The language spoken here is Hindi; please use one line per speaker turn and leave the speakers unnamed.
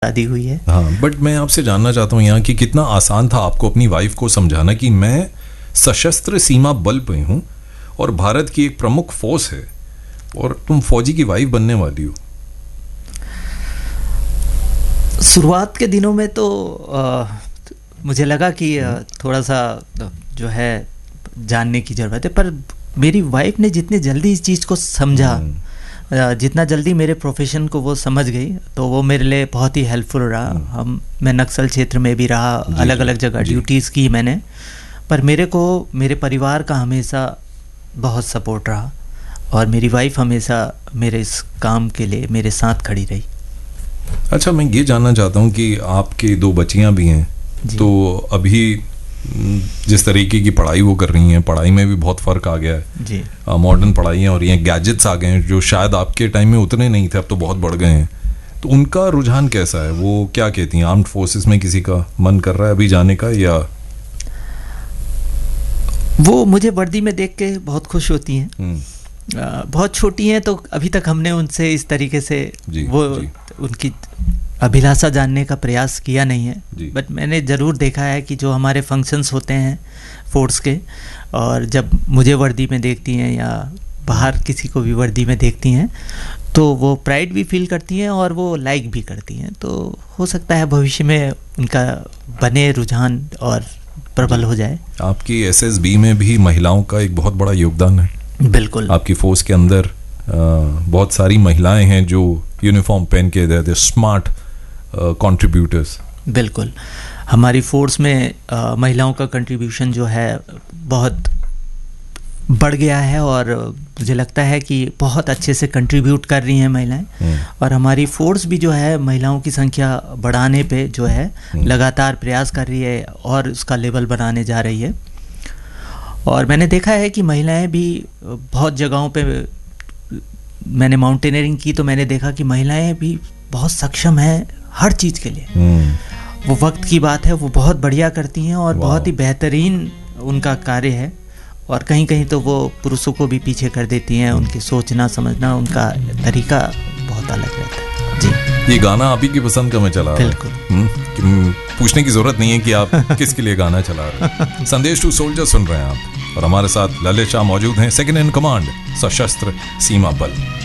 शादी हुई है।
हाँ, बट मैं आपसे जानना चाहता हूँ यहाँ कि कितना आसान था आपको अपनी वाइफ को समझाना कि मैं सशस्त्र सीमा बल में हूँ और भारत की एक प्रमुख फोर्स है और तुम फौजी की वाइफ बनने वाली हो।
शुरुआत के दिनों में तो मुझे लगा कि थोड़ा सा जो है जानने की ज़रूरत है, पर मेरी वाइफ ने जितनी जल्दी इस चीज़ को समझा, जितना जल्दी मेरे प्रोफेशन को वो समझ गई, तो वो मेरे लिए बहुत ही हेल्पफुल रहा। मैं नक्सल क्षेत्र में भी रहा, अलग अलग जगह ड्यूटीज़ की मैंने, पर मेरे को मेरे परिवार का हमेशा बहुत सपोर्ट रहा और मेरी वाइफ हमेशा मेरे इस काम के लिए मेरे साथ खड़ी रही।
अच्छा, मैं ये जानना चाहता हूँ कि आपके 2 बच्चियाँ भी हैं, तो अभी जिस तरीके की पढ़ाई वो कर रही हैं, पढ़ाई में भी बहुत फ़र्क आ गया है जी। मॉडर्न पढ़ाई है और ये गैजेट्स आ गए हैं जो शायद आपके टाइम में उतने नहीं थे, अब तो बहुत बढ़ गए हैं। तो उनका रुझान कैसा है? वो क्या कहती हैं? आर्म्ड फोर्सेस में किसी का मन कर रहा है अभी जाने का, या
वो मुझे वर्दी में देख के बहुत खुश होती हैं? बहुत छोटी हैं तो अभी तक हमने उनसे इस तरीके से उनकी अभिलाषा जानने का प्रयास किया नहीं है, बट मैंने ज़रूर देखा है कि जो हमारे फंक्शंस होते हैं फोर्स के, और जब मुझे वर्दी में देखती हैं या बाहर किसी को भी वर्दी में देखती हैं तो वो प्राइड भी फील करती हैं और वो लाइक भी करती हैं। तो हो सकता है भविष्य में उनका बने रुझान और प्रबल हो जाए। आपकी
SSB में भी महिलाओं का एक बहुत बड़ा योगदान है।
बिल्कुल,
आपकी फोर्स के अंदर बहुत सारी महिलाएं हैं जो यूनिफॉर्म पहन के देते, स्मार्ट कंट्रीब्यूटर्स।
बिल्कुल, हमारी फोर्स में महिलाओं का कंट्रीब्यूशन जो है बहुत बढ़ गया है और मुझे लगता है कि बहुत अच्छे से कंट्रीब्यूट कर रही हैं महिलाएं, और हमारी फोर्स भी जो है महिलाओं की संख्या बढ़ाने पे जो है लगातार प्रयास कर रही है और उसका लेवल बनाने जा रही है। और मैंने देखा है कि महिलाएं भी बहुत जगहों पे, मैंने माउंटेनियरिंग की तो मैंने देखा कि महिलाएं भी बहुत सक्षम हैं हर चीज़ के लिए। वो वक्त की बात है, वो बहुत बढ़िया करती हैं और बहुत ही बेहतरीन उनका कार्य है, और कहीं कहीं तो वो पुरुषों को भी पीछे कर देती हैं। उनकी सोचना समझना, उनका तरीका बहुत अलग रहता है जी।
ये गाना आप ही की पसंद का मैं चला रहा हूं। बिल्कुल, पूछने की जरूरत नहीं है कि आप किसके लिए गाना चला रहे हैं। संदेश टू सोल्जर सुन रहे हैं आप, और हमारे साथ ललित शाह मौजूद हैं, सेकंड इन कमांड सशस्त्र सीमा बल।